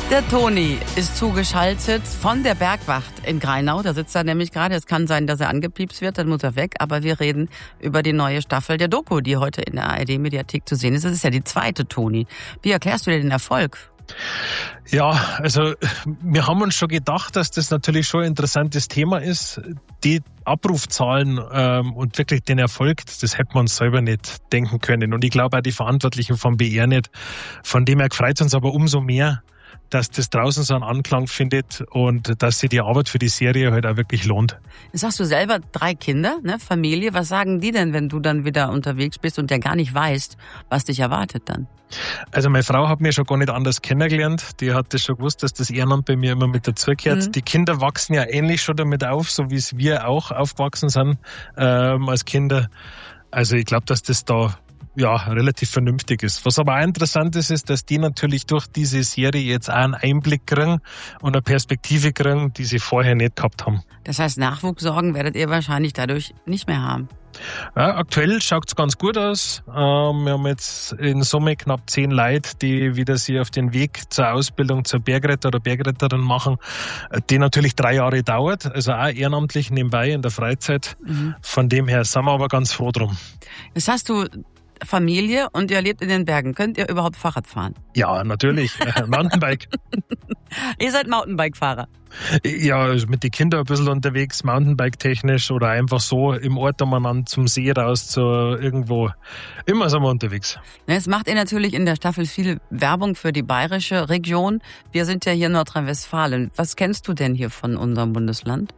Der Toni ist zugeschaltet von der Bergwacht in Grainau. Da sitzt er nämlich gerade. Es kann sein, dass er angepiepst wird, dann muss er weg. Aber wir reden über die neue Staffel der Doku, die heute in der ARD-Mediathek zu sehen ist. Das ist ja die zweite, Toni. Wie erklärst du dir den Erfolg? Ja, also wir haben uns schon gedacht, dass das natürlich schon ein interessantes Thema ist. Die Abrufzahlen und wirklich den Erfolg, das hätten wir uns selber nicht denken können. Und ich glaube auch die Verantwortlichen vom BR nicht. Von dem her freut es uns aber umso mehr, dass das draußen so einen Anklang findet und dass sich die Arbeit für die Serie halt auch wirklich lohnt. Jetzt hast du selber 3 Kinder, ne, Familie. Was sagen die denn, wenn du dann wieder unterwegs bist und der gar nicht weißt, was dich erwartet dann? Also meine Frau hat mich schon gar nicht anders kennengelernt. Die hat das schon gewusst, dass das Ehrenamt bei mir immer mit dazugehört. Die Kinder wachsen ja ähnlich schon damit auf, so wie es wir auch aufgewachsen sind als Kinder. Also ich glaube, dass das da relativ vernünftig ist. Was aber auch interessant ist, dass die natürlich durch diese Serie jetzt auch einen Einblick kriegen und eine Perspektive kriegen, die sie vorher nicht gehabt haben. Das heißt, Nachwuchssorgen werdet ihr wahrscheinlich dadurch nicht mehr haben. Ja, aktuell schaut es ganz gut aus. Wir haben jetzt in Summe knapp 10 Leute, die wieder sich auf den Weg zur Ausbildung zur Bergretter oder Bergretterin machen, die natürlich 3 Jahre dauert, also auch ehrenamtlich nebenbei in der Freizeit. Von dem her sind wir aber ganz froh drum. Jetzt hast du Familie und ihr lebt in den Bergen. Könnt ihr überhaupt Fahrrad fahren? Ja, natürlich. Mountainbike. Ihr seid Mountainbike-Fahrer? Ja, mit den Kindern ein bisschen unterwegs, Mountainbike-technisch oder einfach so im Ort umeinander zum See raus, zu irgendwo. Immer sind wir unterwegs. Jetzt macht ihr natürlich in der Staffel viel Werbung für die bayerische Region. Wir sind ja hier in Nordrhein-Westfalen. Was kennst du denn hier von unserem Bundesland?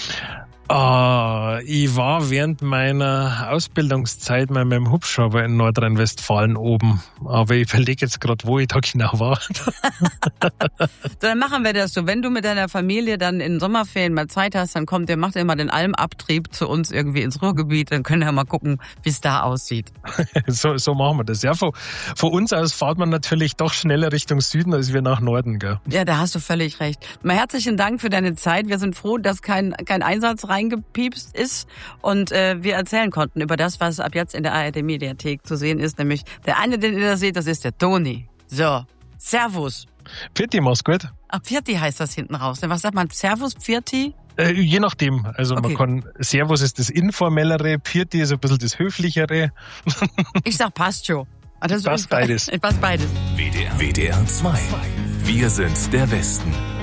Ich war während meiner Ausbildungszeit mal mit dem Hubschrauber in Nordrhein-Westfalen oben. Aber ich überlege jetzt gerade, wo ich da genau war. Dann machen wir das so. Wenn du mit deiner Familie dann in Sommerferien mal Zeit hast, dann macht ihr mal den Almabtrieb zu uns irgendwie ins Ruhrgebiet. Dann können wir mal gucken, wie es da aussieht. So machen wir das. Ja, von uns aus fährt man natürlich doch schneller Richtung Süden, als wir nach Norden, gell? Ja, da hast du völlig recht. Mal herzlichen Dank für deine Zeit. Wir sind froh, dass kein Einsatz reingepiepst ist und wir erzählen konnten über das, was ab jetzt in der ARD-Mediathek zu sehen ist. Nämlich der eine, den ihr da seht, das ist der Toni. So, Servus. Pfirti, mach's gut. Ach, Pfirti heißt das hinten raus. Was sagt man? Servus, Pfirti? Je nachdem. Also okay. Man kann, Servus ist das Informellere, Pfirti ist ein bisschen das Höflichere. Ich sag passt schon. Passt beides. Passt beides. WDR 2. Wir sind der Westen.